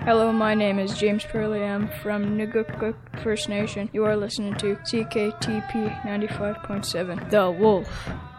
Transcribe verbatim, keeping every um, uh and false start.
Hello, my name is James Purley. I'm from Nugukuk First Nation. You are listening to C K T P ninety-five point seven, The Wolf.